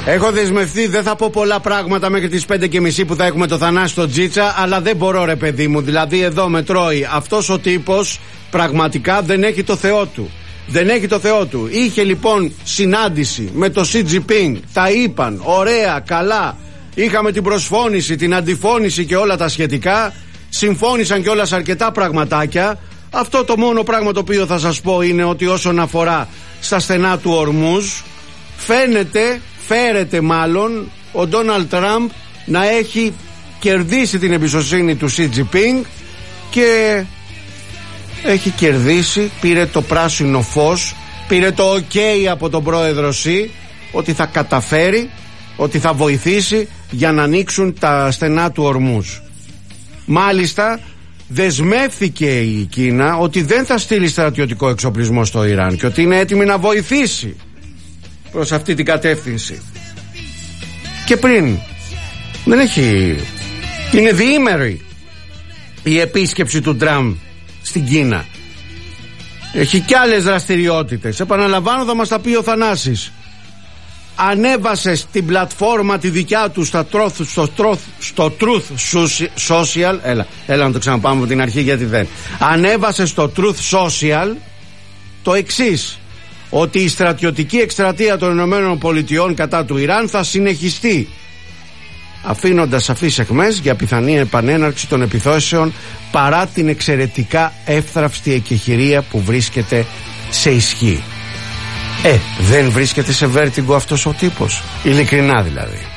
Έχω δεσμευτεί, δεν θα πω πολλά πράγματα μέχρι τις 5:30 που θα έχουμε το Θανάση στο Τζίτσα, αλλά δεν μπορώ ρε παιδί μου, δηλαδή εδώ με τρώει. Αυτός ο τύπος πραγματικά δεν έχει το Θεό του. Δεν έχει το Θεό του. Είχε λοιπόν συνάντηση με το Xi Jinping, τα είπαν, ωραία, καλά. Είχαμε την προσφώνηση, την αντιφώνηση και όλα τα σχετικά. Συμφώνησαν κιόλας αρκετά πραγματάκια. Αυτό το μόνο πράγμα το οποίο θα σας πω είναι ότι όσον αφορά στα στενά του Ορμούζ, φέρεται μάλλον ο Ντόναλντ Τραμπ να έχει κερδίσει την εμπιστοσύνη του Xi Jinping και έχει κερδίσει, πήρε το πράσινο φως, πήρε το ok από τον πρόεδρο Xi ότι θα καταφέρει, ότι θα βοηθήσει για να ανοίξουν τα στενά του Ορμούζ. Μάλιστα δεσμεύθηκε η Κίνα ότι δεν θα στείλει στρατιωτικό εξοπλισμό στο Ιράν και ότι είναι έτοιμη να βοηθήσει προς αυτή την κατεύθυνση. Και πριν δεν έχει, είναι διήμερη η επίσκεψη του Τραμπ στην Κίνα. Έχει κι άλλες δραστηριότητες. Επαναλαμβάνω, θα μας τα πει ο Θανάσης. Ανέβασε στην πλατφόρμα τη δικιά του στο Truth Social. Έλα να το ξαναπάμε από την αρχή γιατί δεν. Ανέβασε στο Truth Social το εξής: ότι η στρατιωτική εκστρατεία των ΗΠΑ κατά του Ιράν θα συνεχιστεί, αφήνοντας σαφείς αιχμές για πιθανή επανέναρξη των επιθέσεων παρά την εξαιρετικά εύθραυστη εκεχηρία που βρίσκεται σε ισχύ. Δεν βρίσκεται σε βέρτιγκο αυτός ο τύπος? Ειλικρινά δηλαδή.